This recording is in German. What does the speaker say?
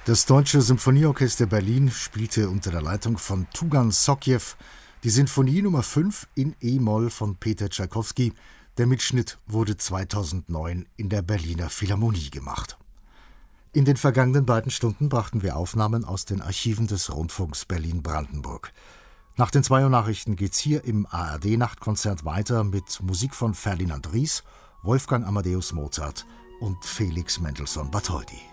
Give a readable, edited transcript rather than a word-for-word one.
Das Deutsche Symphonieorchester Berlin spielte unter der Leitung von Tugan Sokiew die Sinfonie Nummer 5 in E-Moll von Peter Tschaikowski. Der Mitschnitt wurde 2009 in der Berliner Philharmonie gemacht. In den vergangenen beiden Stunden brachten wir Aufnahmen aus den Archiven des Rundfunks Berlin-Brandenburg. Nach den 2 Uhr Nachrichten geht's hier im ARD-Nachtkonzert weiter mit Musik von Ferdinand Ries, Wolfgang Amadeus Mozart und Felix Mendelssohn Bartholdy.